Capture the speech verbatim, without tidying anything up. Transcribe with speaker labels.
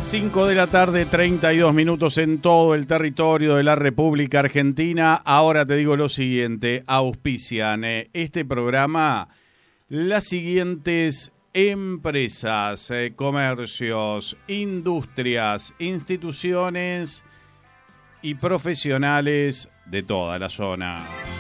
Speaker 1: cinco de la tarde, treinta y dos minutos en todo el territorio de la República Argentina. Ahora te digo lo siguiente, auspician eh, este programa las siguientes empresas, eh, comercios, industrias, instituciones y profesionales de toda la zona.